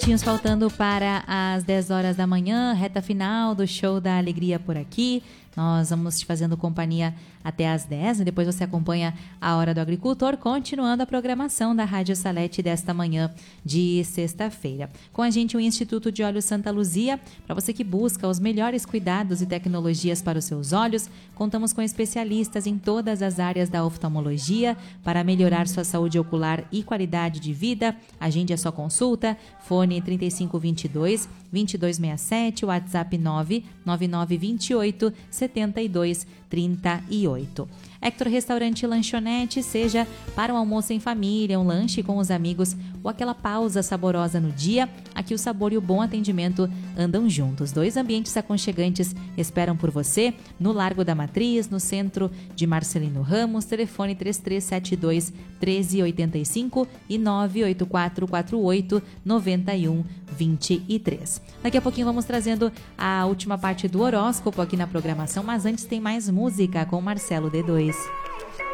Minutinhos faltando para as 10 horas da manhã, reta final do Show da Alegria por aqui. Nós vamos te fazendo companhia até às 10 e depois você acompanha a Hora do Agricultor, continuando a programação da Rádio Salete desta manhã de sexta-feira. Com a gente o Instituto de Olhos Santa Luzia, para você que busca os melhores cuidados e tecnologias para os seus olhos, contamos com especialistas em todas as áreas da oftalmologia para melhorar sua saúde ocular e qualidade de vida. Agende a sua consulta, fone 3522-2267, WhatsApp 99928-7238. Hector Restaurante e Lanchonete, seja para um almoço em família, um lanche com os amigos ou aquela pausa saborosa no dia, aqui o sabor e o bom atendimento andam juntos. 2 ambientes aconchegantes esperam por você no Largo da Matriz, no centro de Marcelino Ramos, telefone 3372-1385 e 98448-9123. Daqui a pouquinho vamos trazendo a última parte do horóscopo aqui na programação, mas antes tem mais música com Marcelo D2.